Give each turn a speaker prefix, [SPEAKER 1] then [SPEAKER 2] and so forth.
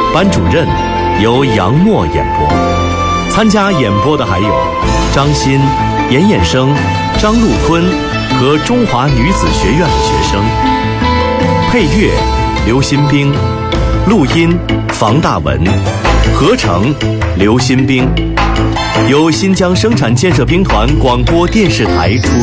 [SPEAKER 1] 班主任由杨默演播。参加演播的还有张欣、严衍生、张陆坤和中华女子学院的学生。配乐刘新兵，录音房大文，合成刘新兵，由新疆生产建设兵团广播电视台出